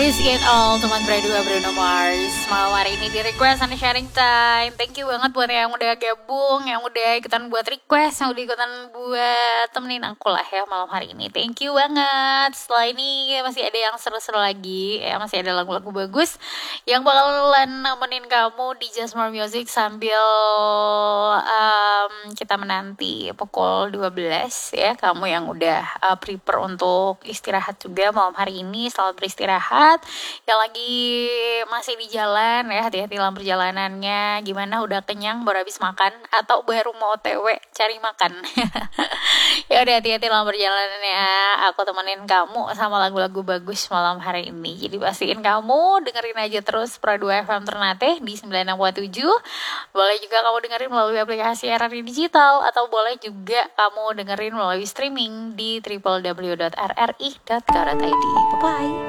Risk It All, teman berdua Bruno Mars. Malam hari ini di request and sharing time. Thank you banget buat yang udah gabung, yang udah ikutan buat request, yang udah ikutan buat temenin aku lah ya malam hari ini. Thank you banget. Setelah ini masih ada yang seru-seru lagi, ya masih ada lagu-lagu bagus yang bakalan nemenin kamu di Just More Music sambil kita menanti pukul 12 ya. Kamu yang udah prepare untuk istirahat juga malam hari ini, selamat beristirahat. Yang lagi masih di jalan ya, hati-hati dalam perjalanannya. Gimana, udah kenyang baru habis makan atau baru mau OTW cari makan? Ya udah, hati-hati dalam perjalanannya. Aku temenin kamu sama lagu-lagu bagus malam hari ini. Jadi pastiin kamu dengerin aja terus Pro 2 FM Ternate di 96,7. Boleh juga kamu dengerin melalui aplikasi RRI Digital, atau boleh juga kamu dengerin melalui streaming di www.rri.co.id. Bye-bye.